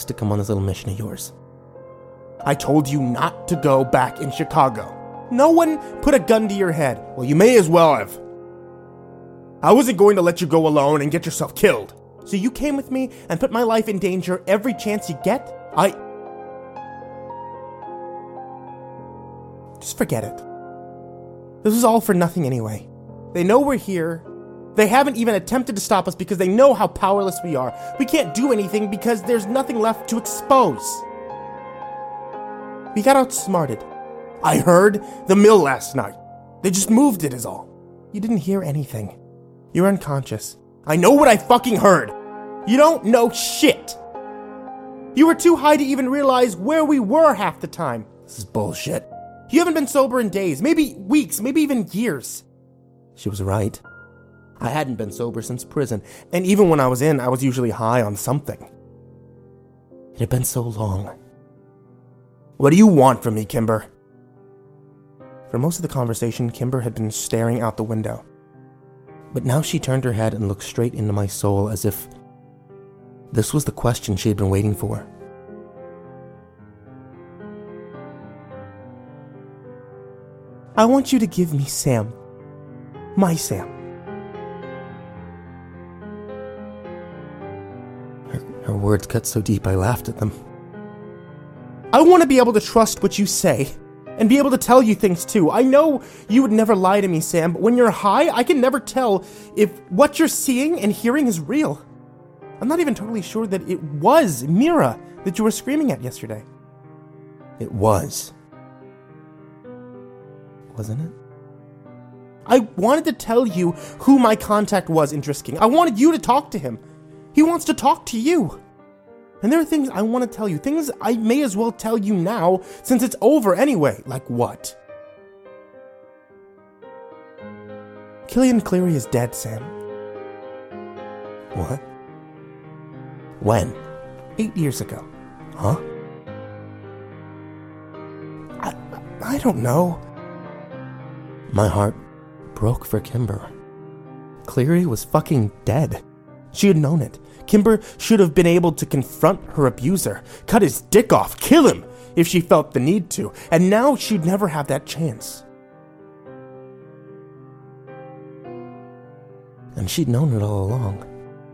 asked to come on this little mission of yours? I told you not to go back in Chicago. No one put a gun to your head. Well, you may as well have. I wasn't going to let you go alone and get yourself killed. So you came with me and put my life in danger every chance you get? Just forget it. This was all for nothing anyway. They know we're here. They haven't even attempted to stop us because they know how powerless we are. We can't do anything because there's nothing left to expose. We got outsmarted. I heard the mill last night. They just moved it is all. You didn't hear anything. You're unconscious. I know what I fucking heard. You don't know shit. You were too high to even realize where we were half the time. This is bullshit. You haven't been sober in days, maybe weeks, maybe even years. She was right. I hadn't been sober since prison, and even when I was in, I was usually high on something. It had been so long. What do you want from me, Kimber? For most of the conversation, Kimber had been staring out the window. But now she turned her head and looked straight into my soul as if this was the question she had been waiting for. I want you to give me Sam. My Sam. Her words cut so deep I laughed at them. I want to be able to trust what you say, and be able to tell you things too. I know you would never lie to me, Sam, but when you're high, I can never tell if what you're seeing and hearing is real. I'm not even totally sure that it was Mira that you were screaming at yesterday. It was. Wasn't it? I wanted to tell you who my contact was in Drisking. I wanted you to talk to him. He wants to talk to you. And there are things I want to tell you. Things I may as well tell you now, since it's over anyway. Like what? Killian Cleary is dead, Sam. What? When? 8 years ago. Huh? I don't know. My heart broke for Kimber. Cleary was fucking dead. She had known it. Kimber should have been able to confront her abuser, cut his dick off, kill him if she felt the need to, and now she'd never have that chance. And she'd known it all along.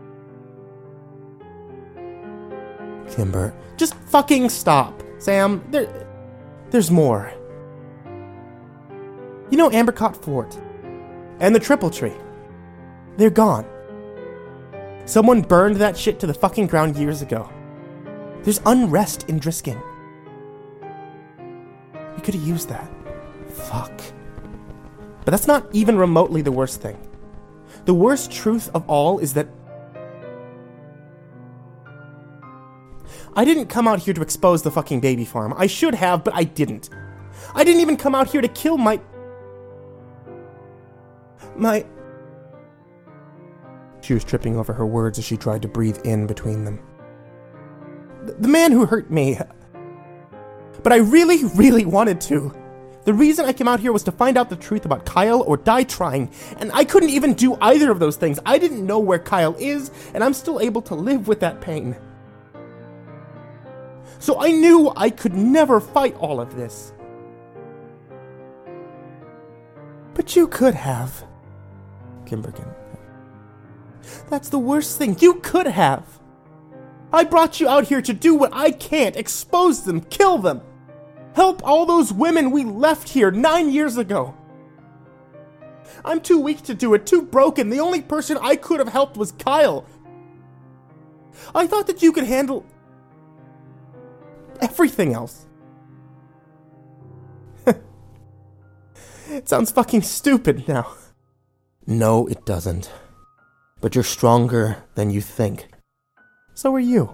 Kimber, just fucking stop, Sam. There's more. You know Ambercott Fort and the Triple Tree. They're gone. Someone burned that shit to the fucking ground years ago. There's unrest in Drisking. We could have used that. Fuck. But that's not even remotely the worst thing. The worst truth of all is that I didn't come out here to expose the fucking baby farm. I should have, but I didn't. I didn't even come out here to kill my... She was tripping over her words as she tried to breathe in between them. The man who hurt me. But I really, really wanted to. The reason I came out here was to find out the truth about Kyle or die trying, and I couldn't even do either of those things. I didn't know where Kyle is, and I'm still able to live with that pain. So I knew I could never fight all of this. But you could have. Kimberkin. That's the worst thing. You could have. I brought you out here to do what I can't. Expose them. Kill them. Help all those women we left here 9 years ago. I'm too weak to do it. Too broken. The only person I could have helped was Kyle. I thought that you could handle everything else. It sounds fucking stupid now. No, it doesn't. But you're stronger than you think. So are you.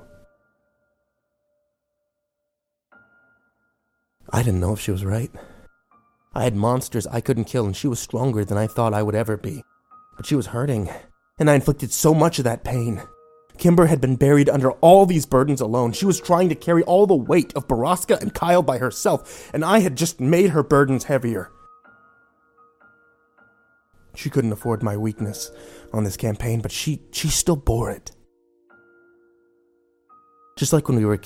I didn't know if she was right. I had monsters I couldn't kill, and she was stronger than I thought I would ever be. But she was hurting, and I inflicted so much of that pain. Kimber had been buried under all these burdens alone. She was trying to carry all the weight of Baraska and Kyle by herself, and I had just made her burdens heavier. She couldn't afford my weakness on this campaign, but she still bore it. Just like when we were